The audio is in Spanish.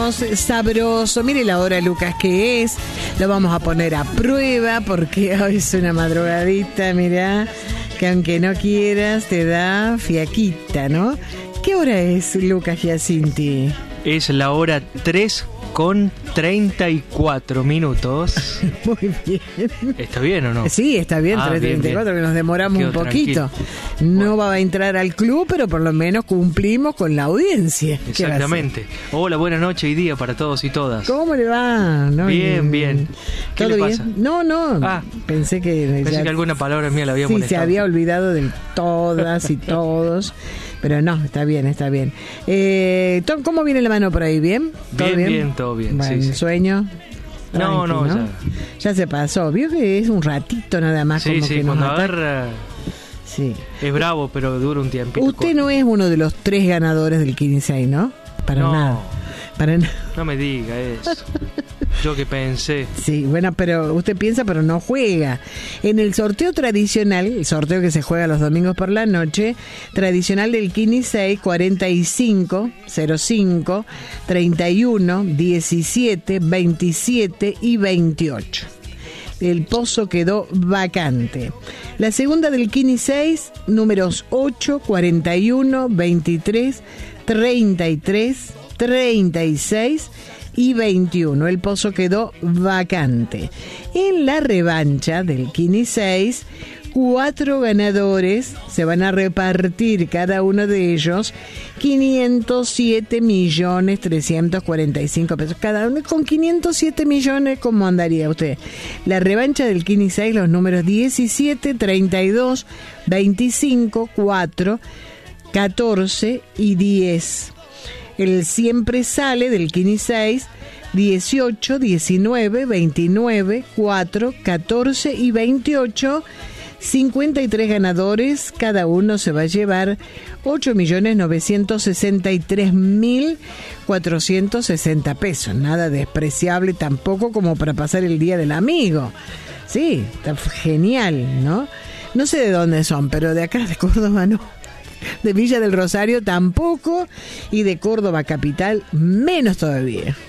ponemos sabroso. Mire la hora, Lucas, que es. Lo vamos a poner a prueba porque hoy es una madrugadita, mirá, que aunque no quieras te da fiaquita, ¿no? ¿Qué hora es, Lucas Giacinti? Es la hora 3:34. Muy bien. ¿Está bien o no? Sí, está bien, 3:34, que nos demoramos Quedo un poquito. tranquilo. No va a entrar al club, pero por lo menos cumplimos con la audiencia. Exactamente. Hola, buenas noches y día para todos y todas. ¿Cómo le va? ¿No? Bien, bien. ¿Qué ¿Todo le bien? pasa? No. Pensé que alguna palabra mía la había sí, molestado. se había olvidado de todas y todos. Pero no, está bien. Tom, ¿cómo viene la mano por ahí? ¿Bien? ¿Todo bien? Todo bien. Bueno, Sí. ¿sueño? No, Ya se pasó. Vio que es un ratito nada más. Sí, como sí, que nos cuando ataca. agarra Sí. es bravo, pero dura un tiempito. Usted no es uno de los 3 ganadores del 15, ¿no? Para nada. No me diga eso. Yo que pensé. Sí, bueno, pero usted piensa, pero no juega. En el sorteo tradicional, el sorteo que se juega los domingos por la noche, tradicional del Kini 6, 45, 05, 31, 17, 27 y 28. El pozo quedó vacante. La segunda del Kini 6, números 8, 41, 23, 33, 36 y 21. El pozo quedó vacante. En la revancha del Kini 6, 4 ganadores se van a repartir cada uno de ellos 507.345.000 pesos. Cada uno con 507 millones, ¿cómo andaría usted? La revancha del Kini 6, los números 17, 32, 25, 4, 14 y 10. El siempre sale del Kini 6, 18, 19, 29, 4, 14 y 28. 53 ganadores, cada uno se va a llevar 8.963.460 pesos. Nada despreciable tampoco como para pasar el día del amigo. Sí, está genial, ¿no? No sé de dónde son, pero de acá de Córdoba no. De Villa del Rosario tampoco, y de Córdoba capital menos todavía.